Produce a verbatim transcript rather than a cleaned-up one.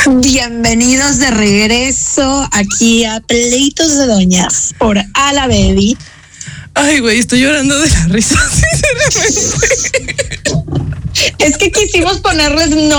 Bienvenidos de regreso aquí a Pleitos de Doñas por Ala Baby. Ay, güey, estoy llorando de la risa, sinceramente. Es que quisimos ponerles no